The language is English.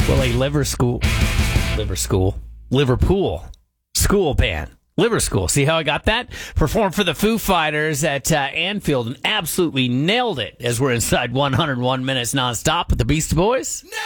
Well, a Liverpool school band. Liverpool. See how I got that? Performed for the Foo Fighters at Anfield and absolutely nailed it as we're inside 101 minutes nonstop with the Beastie Boys.